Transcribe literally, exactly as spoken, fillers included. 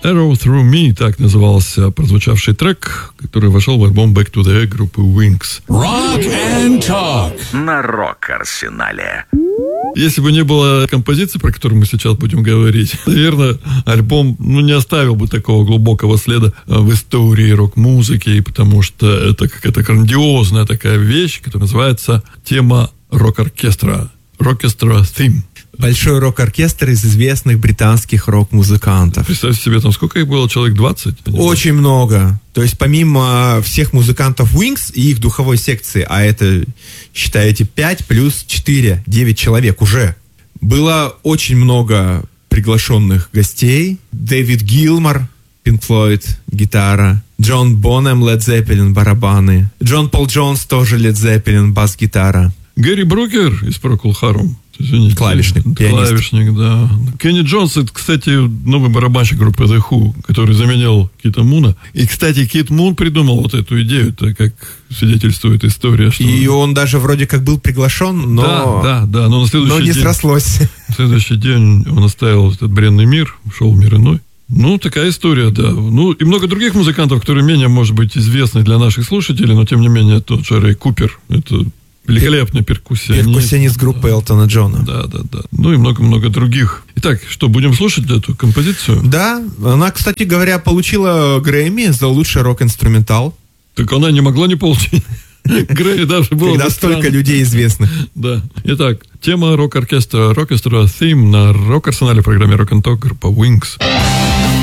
Arrow Through Me, так назывался прозвучавший трек, который вошел в альбом Back to the Egg группы Wings. Rock and Talk на Рок-Арсенале. Если бы не было композиции, про которую мы сейчас будем говорить, наверное, альбом ну, не оставил бы такого глубокого следа в истории рок-музыки, потому что это какая-то грандиозная такая вещь, которая называется тема рок-оркестра. Orchestra Theme. Большой рок-оркестр из известных британских рок-музыкантов. Представьте себе, там сколько их было? Человек двадцать? Очень много. То есть помимо всех музыкантов Wings и их духовой секции, а это, считаете, пять плюс четыре, девять человек уже, было очень много приглашенных гостей. Дэвид Гилмор, Pink Floyd, гитара. Джон Бонем, Led Zeppelin, барабаны. Джон Пол Джонс, тоже Led Zeppelin, бас-гитара. Гэри Брукер из Procol Harum. Извините, клавишник, клавишник, да. Кенни Джонс, это, кстати, новый барабанщик группы The Who, который заменял Кита Муна. И, кстати, Кит Мун придумал вот эту идею, так как свидетельствует история. Что... И он даже вроде как был приглашен, но, да, да, да, но, на следующий но не день, срослось. На следующий день он оставил этот бренный мир, ушел в мир иной. Ну, такая история, да. Ну, и много других музыкантов, которые менее, может быть, известны для наших слушателей, но, тем не менее, тот же Рэй Купер, это... великолепная перкуссионист. Перкуссионист группы Элтона Джона. Да, да, да. Ну и много-много других. Итак, что, будем слушать эту композицию? Да, она, кстати говоря, получила Грэмми за лучший рок-инструментал. Так она не могла не получить. Грэмми даже было. Когда столько людей известных. Да. Итак, тема рок-оркестра, рок-оркестра Theme на Рок-Арсенале в программе Rock and Talk группа Wings.